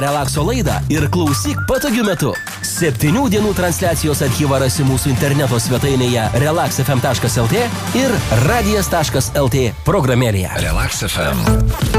Relakso laidą ir klausyk patogiu metu. 7 dienų transliacijos archyvą rasi mūsų interneto svetainėje relaxfm.lt ir radijas.lt programėlėje. Relax FM.